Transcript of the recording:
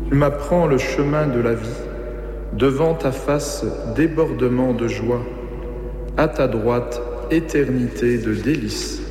Tu m'apprends le chemin de la vie, devant ta face débordement de joie, à ta droite éternité de délices.